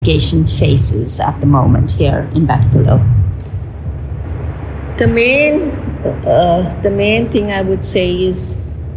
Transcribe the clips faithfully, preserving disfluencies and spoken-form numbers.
congregation faces at the moment here in Batticaloa? The main, uh, the main thing I would say is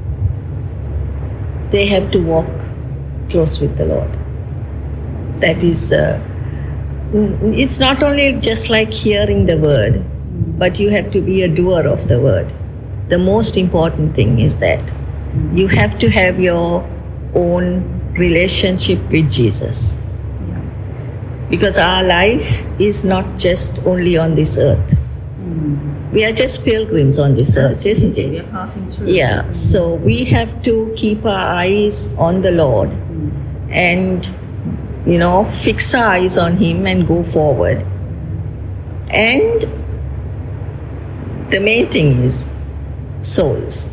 they have to walk close with the Lord. That is, uh, it's not only just like hearing the word, but you have to be a doer of the word. The most important thing is that you have to have your own relationship with Jesus. Because our life is not just only on this earth. Mm. We are just pilgrims on this earth, isn't it? We are passing through. Yeah, mm. So we have to keep our eyes on the Lord mm. and, you know, fix our eyes on Him and go forward. And the main thing is souls.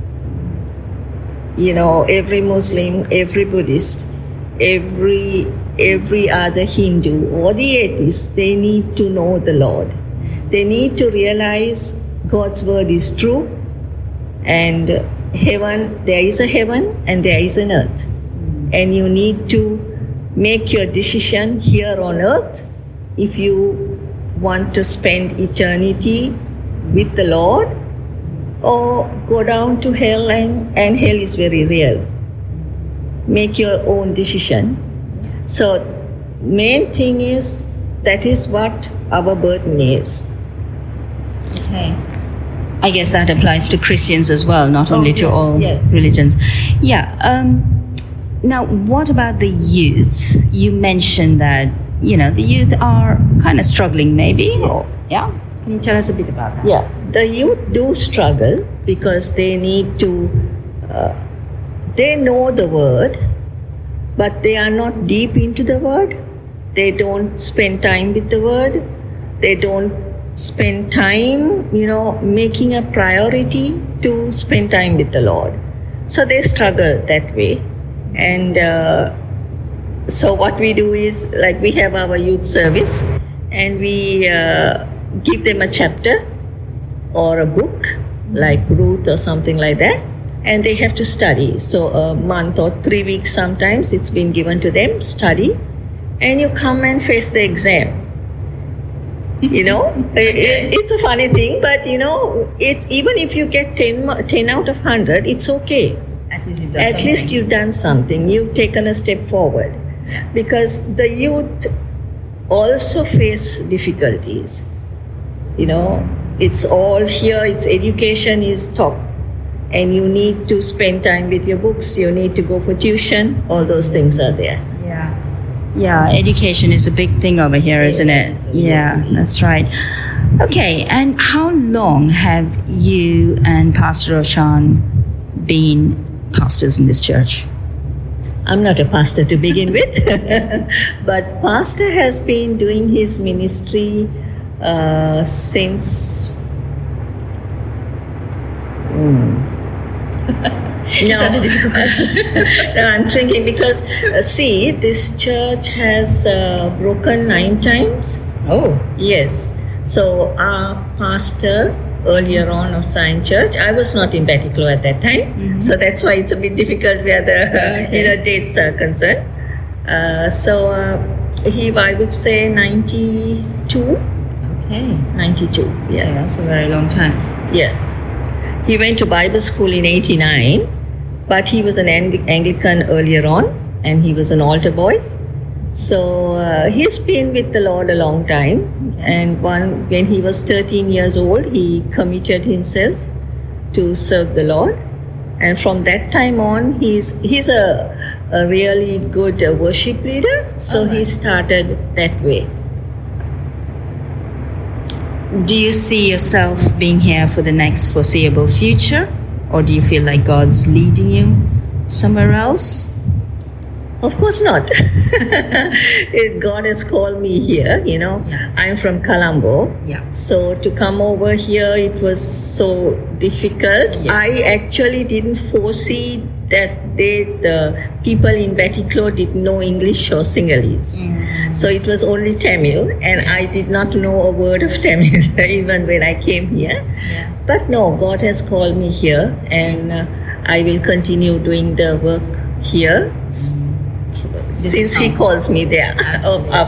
You know, every Muslim, every Buddhist, every every other Hindu or the atheist, they need to know the Lord. They need to realize God's word is true, and heaven, there is a heaven and there is an earth. And you need to make your decision here on earth if you want to spend eternity with the Lord, or go down to hell, and, and hell is very real. Make your own decision. So, main thing is, that is what our burden is. Okay. I guess that applies to Christians as well, not only oh, yeah, to all yeah. religions. Yeah. Um, now, what about the youth? You mentioned that, you know, the youth are kind of struggling maybe. Yes. Or, yeah? Can you tell us a bit about that? Yeah. The youth do struggle because they need to, uh, they know the word, but they are not deep into the word. They don't spend time with the word. They don't spend time, you know, making a priority to spend time with the Lord. So they struggle that way. And uh, so what we do is, like, we have our youth service, and we uh, give them a chapter or a book, like Ruth or something like that. And they have to study. So a month or three weeks sometimes it's been given to them, study. And you come and face the exam. You know, it's, it's a funny thing, but you know, it's even if you get ten, ten out of one hundred, it's okay. At least you've done At something. least you've done something. You've taken a step forward. Because the youth also face difficulties. You know, it's all here, its education is top. And you need to spend time with your books, you need to go for tuition, all those things are there. Yeah. Yeah, education is a big thing over here, Yeah, isn't it? yes, Yeah, that's right. Okay, and how long have you and Pastor Roshan been pastors in this church? I'm not a pastor to begin with, but Pastor has been doing his ministry uh, since... Hmm. No. a difficult question? No, I'm thinking because, uh, see, this church has uh, broken nine times. Oh. Yes. So our pastor earlier on of Zion Church, I was not in Batticaloa at that time, mm-hmm. so that's why it's a bit difficult where the okay. you know dates are concerned. Uh, so uh, he, I would say, ninety-two. Okay. ninety-two. Yeah. Okay, that's a very long time. Yeah. He went to Bible school in eighty-nine, but he was an Ang- Anglican earlier on, and he was an altar boy. So uh, he's been with the Lord a long time. And one, when he was thirteen years old, he committed himself to serve the Lord. And from that time on, he's he's a, a really good uh, worship leader. So right. he started that way. Do you see yourself being here for the next foreseeable future? Or do you feel like God's leading you somewhere else? Of course not. God has called me here, you know. Yeah. I'm from Colombo. Yeah. So to come over here, it was so difficult. Yeah. I actually didn't foresee that they, the people in Batticaloa didn't know English or Sinhalese. Mm. So it was only Tamil, and I did not know a word of Tamil even when I came here. Yeah. But no, God has called me here, and uh, I will continue doing the work here This is Since he how- calls me there, Absolutely. uh,